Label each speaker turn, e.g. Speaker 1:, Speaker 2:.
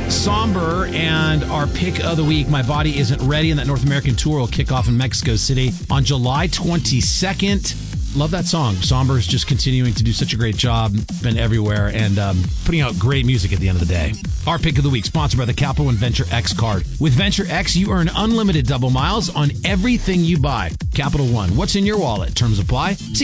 Speaker 1: Somber, and our pick of the week, My Body Isn't Ready, and that North American tour will kick off in Mexico City on July 22nd. Love that song. Somber is just continuing to do such a great job. Been everywhere and putting out great music at the end of the day. Our pick of the week, sponsored by the Capital One Venture X card. With Venture X, you earn unlimited double miles on everything you buy. Capital One, what's in your wallet? Terms apply. See